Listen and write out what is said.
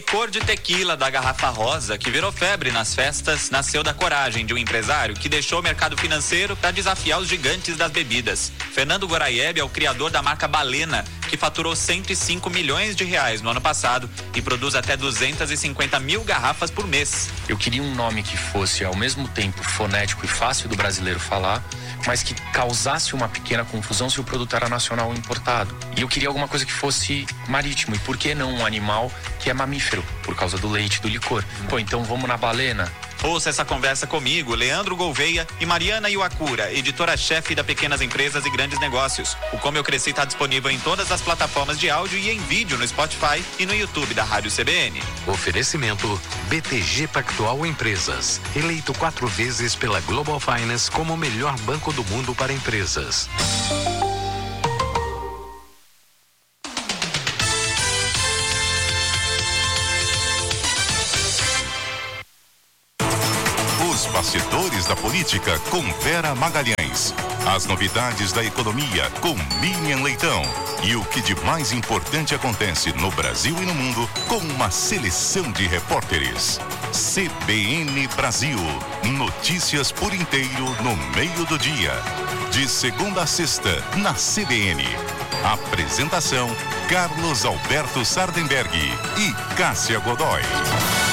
Cor de tequila da garrafa rosa, que virou febre nas festas, nasceu da coragem de um empresário que deixou o mercado financeiro para desafiar os gigantes das bebidas. Fernando Goraieb é o criador da marca Balena, que faturou 105 milhões de reais no ano passado e produz até 250 mil garrafas por mês. Eu queria um nome que fosse ao mesmo tempo fonético e fácil do brasileiro falar, mas que causasse uma pequena confusão se o produto era nacional ou importado. E eu queria alguma coisa que fosse marítimo, e por que não um animal que é mamífero, por causa do leite, do licor. Pô, então vamos na Balena. Ouça essa conversa comigo, Leandro Gouveia e Mariana Iwakura, editora-chefe da Pequenas Empresas e Grandes Negócios. O Como Eu Cresci está disponível em todas as plataformas de áudio e em vídeo no Spotify e no YouTube da Rádio CBN. Oferecimento BTG Pactual Empresas, eleito 4 vezes pela Global Finance como o melhor banco do mundo para empresas. Bastidores da política com Vera Magalhães. As novidades da economia com Miriam Leitão. E o que de mais importante acontece no Brasil e no mundo com uma seleção de repórteres. CBN Brasil. Notícias por inteiro no meio do dia. De segunda a sexta, na CBN. Apresentação: Carlos Alberto Sardenberg e Cássia Godoy.